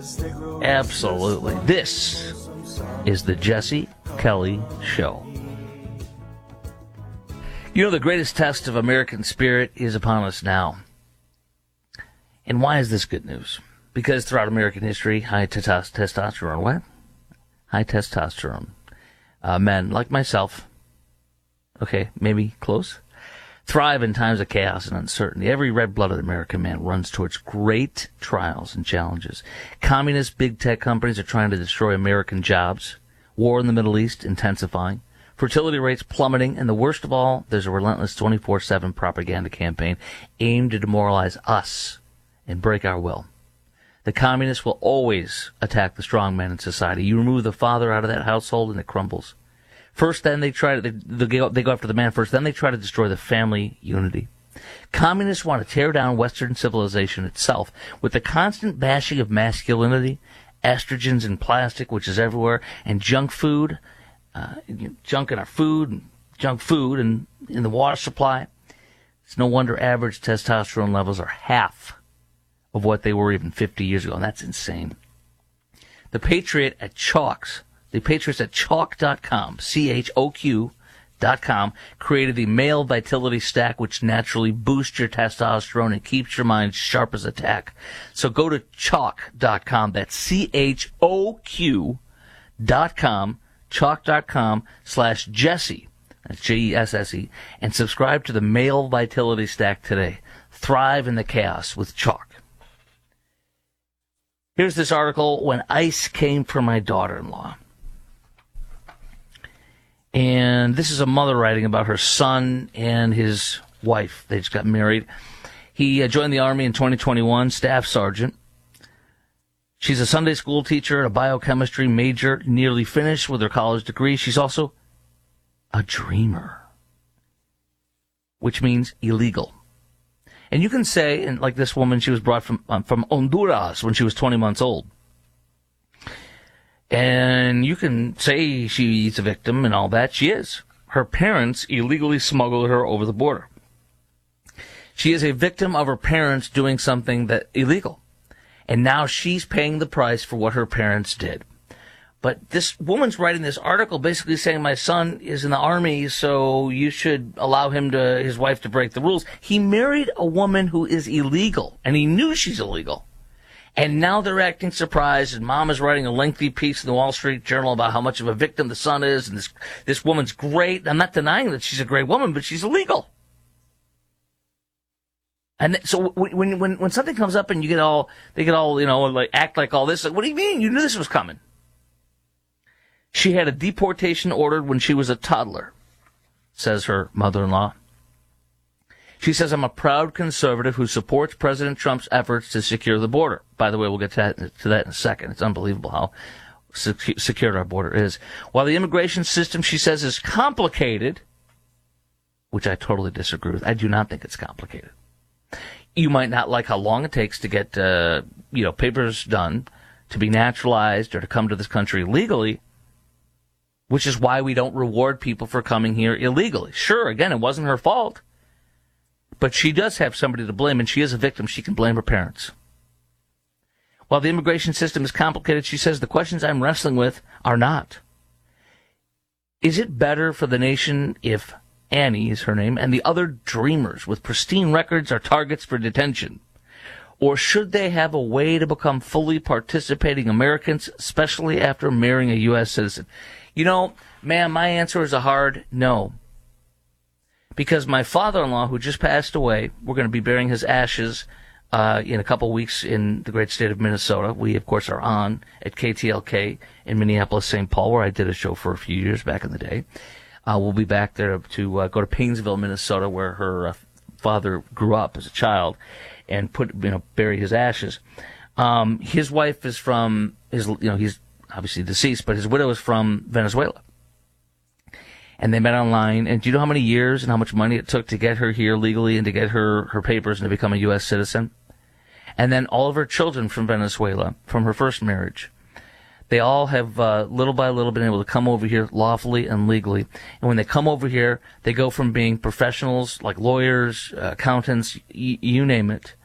Absolutely. This is the Jesse Kelly Show. You know, the greatest test of American spirit is upon us now. And why is this good news? Because throughout American history, high testosterone, what? High testosterone. Men like myself, okay, maybe close, thrive in times of chaos and uncertainty. Every red-blooded American man runs towards great trials and challenges. Communist big tech companies are trying to destroy American jobs. War in the Middle East intensifying. Fertility rates plummeting. And the worst of all, there's a relentless 24/7 propaganda campaign aimed to demoralize us and break our will. The communists will always attack the strong man in society. You remove the father out of that household and it crumbles. First, then they go after the man first, then they try to destroy the family unity. Communists want to tear down Western civilization itself with the constant bashing of masculinity, estrogens in plastic, which is everywhere, and junk food, junk in our food, and junk food and in the water supply. It's no wonder average testosterone levels are half of what they were even 50 years ago, and that's insane. The Patriots at Chalk.com, CHOQ.com, created the Male Vitality Stack, which naturally boosts your testosterone and keeps your mind sharp as a tack. So go to Chalk.com, that's CHOQ.com, Chalk.com/Jesse, that's Jesse, and subscribe to the Male Vitality Stack today. Thrive in the chaos with Chalk. Here's this article, When Ice Came for My Daughter-in-Law. And this is a mother writing about her son and his wife. They just got married. He joined the Army in 2021, staff sergeant. She's a Sunday school teacher, a biochemistry major, nearly finished with her college degree. She's also a dreamer, which means illegal. And you can say, and like this woman, she was brought from Honduras when she was 20 months old. And you can say she's a victim and all that. She is. Her parents illegally smuggled her over the border. She is a victim of her parents doing something that illegal. And now she's paying the price for what her parents did. But this woman's writing this article basically saying my son is in the Army, so you should allow his wife to break the rules. He married a woman who is illegal, and he knew she's illegal. And now they're acting surprised, and mom is writing a lengthy piece in the Wall Street Journal about how much of a victim the son is, and this woman's great. I'm not denying that she's a great woman, but she's illegal. And so when something comes up and they get all, like act like all this, like, what do you mean? You knew this was coming. She had a deportation ordered when she was a toddler, says her mother-in-law. She says, I'm a proud conservative who supports President Trump's efforts to secure the border. By the way, we'll get to that in a second. It's unbelievable how secure our border is. While the immigration system, she says, is complicated, which I totally disagree with. I do not think it's complicated. You might not like how long it takes to get, papers done, to be naturalized, or to come to this country legally, which is why we don't reward people for coming here illegally. Sure, again, it wasn't her fault. But she does have somebody to blame, and she is a victim. She can blame her parents. While the immigration system is complicated, she says, the questions I'm wrestling with are not. Is it better for the nation if Annie is her name, and the other dreamers with pristine records are targets for detention? Or should they have a way to become fully participating Americans, especially after marrying a U.S. citizen? You know, ma'am, my answer is a hard no. Because my father-in-law, who just passed away, we're going to be burying his ashes in a couple weeks in the great state of Minnesota. We, of course, are on at KTLK in Minneapolis, St. Paul, where I did a show for a few years back in the day. We'll be back there to go to Painesville, Minnesota, where her father grew up as a child, and bury his ashes. His wife is from he's obviously deceased, but his widow is from Venezuela. And they met online. And do you know how many years and how much money it took to get her here legally and to get her papers and to become a U.S. citizen? And then all of her children from Venezuela, from her first marriage, they all have little by little been able to come over here lawfully and legally. And when they come over here, they go from being professionals like lawyers, accountants, you name it,